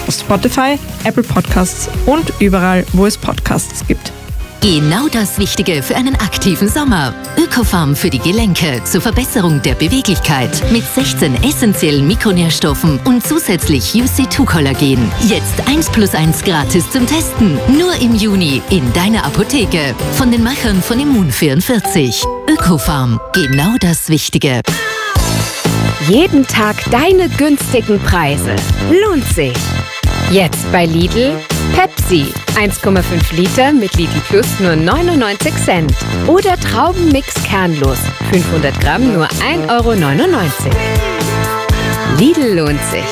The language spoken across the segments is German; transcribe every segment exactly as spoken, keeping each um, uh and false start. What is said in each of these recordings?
auf Spotify, Apple Podcasts und überall, wo es Podcasts gibt. Genau das Wichtige für einen aktiven Sommer. Ökofarm für die Gelenke zur Verbesserung der Beweglichkeit mit sechzehn essentiellen Mikronährstoffen und zusätzlich U C zwei Kollagen. Jetzt eins plus eins gratis zum Testen. Nur im Juni in deiner Apotheke. Von den Machern von Immun vierundvierzig. Ökofarm. Genau das Wichtige. Jeden Tag deine günstigen Preise. Lohnt sich. Jetzt bei Lidl Pepsi. eins Komma fünf Liter mit Lidl Plus nur neunundneunzig Cent. Oder Traubenmix kernlos. fünfhundert Gramm nur ein Euro neunundneunzig. Lidl lohnt sich.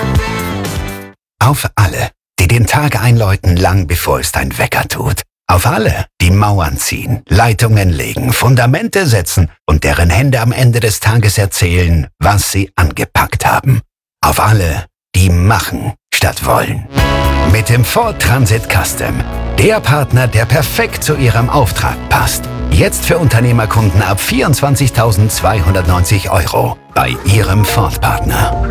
Auf alle, die den Tag einläuten, lang bevor es dein Wecker tut. Auf alle, die Mauern ziehen, Leitungen legen, Fundamente setzen und deren Hände am Ende des Tages erzählen, was sie angepackt haben. Auf alle, die machen statt wollen. Mit dem Ford Transit Custom. Der Partner, der perfekt zu Ihrem Auftrag passt. Jetzt für Unternehmerkunden ab vierundzwanzigtausendzweihundertneunzig Euro bei Ihrem Ford-Partner.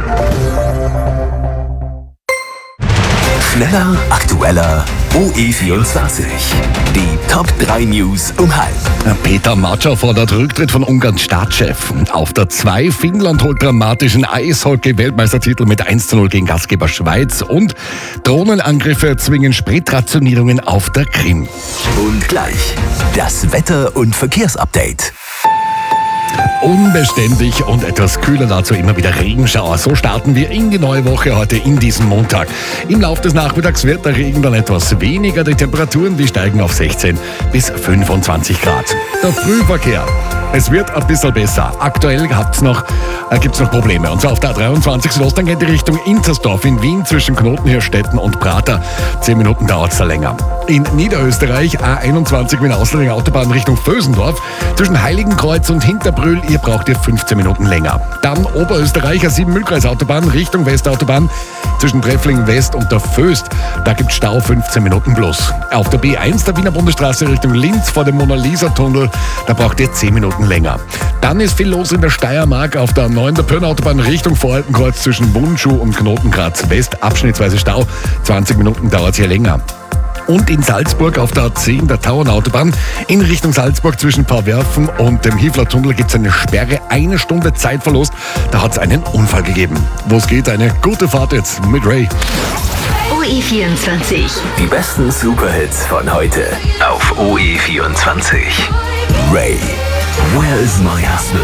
Schneller, aktueller, O E vierundzwanzig. Die Top drei News um halb. Peter Matscher fordert Rücktritt von Ungarns Staatschef. Auf der zwei, Finnland holt dramatischen Eishockey-Weltmeistertitel mit eins zu null gegen Gastgeber Schweiz. Und Drohnenangriffe zwingen Spritrationierungen auf der Krim. Und gleich das Wetter- und Verkehrsupdate. Unbeständig und etwas kühler, dazu immer wieder Regenschauer. So starten wir in die neue Woche heute in diesem Montag. Im Laufe des Nachmittags wird der Regen dann etwas weniger. Die Temperaturen, die steigen auf sechzehn bis fünfundzwanzig Grad. Der Frühverkehr. Es wird ein bisschen besser. Aktuell gibt's noch, äh, gibt's noch Probleme. Und zwar auf der A dreiundzwanzig Südosten geht die Richtung Intersdorf in Wien zwischen Knotenhirstetten und Prater. Zehn Minuten dauert es da länger. In Niederösterreich A einundzwanzig mit Ausladung Autobahn Richtung Vösendorf. Zwischen Heiligenkreuz und Hinterbrühl, ihr braucht ihr fünfzehn Minuten länger. Dann Oberösterreich A sieben Mühlkreis Autobahn Richtung Westautobahn. Zwischen Treffling West und der Föst, da gibt es Stau fünfzehn Minuten plus. Auf der B eins der Wiener Bundesstraße Richtung Linz vor dem Mona-Lisa-Tunnel, da braucht ihr zehn Minuten länger. Dann ist viel los in der Steiermark auf der neun der Pörnautobahn Richtung Voraltenkreuz zwischen Bundschuh und Knotengraz West, abschnittsweise Stau, zwanzig Minuten dauert es hier länger. Und in Salzburg auf der A zehn der Tauernautobahn in Richtung Salzburg zwischen Pauwerfen und dem Hifler-Tunnel gibt es eine Sperre, eine Stunde Zeitverlust. Da hat es einen Unfall gegeben. Wo es geht, eine gute Fahrt jetzt mit Ray. O E vierundzwanzig. Die besten Superhits von heute auf O E vierundzwanzig. Ray, Where is my husband?